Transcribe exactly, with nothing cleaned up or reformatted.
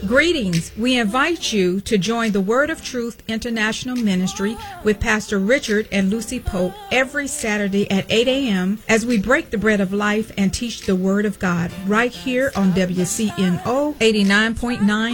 Greetings. We invite you to join the Word of Truth International Ministry with Pastor Richard and Lucy Pope every Saturday at eight a.m. as we break the bread of life and teach the Word of God right here on W C N O eighty-nine point nine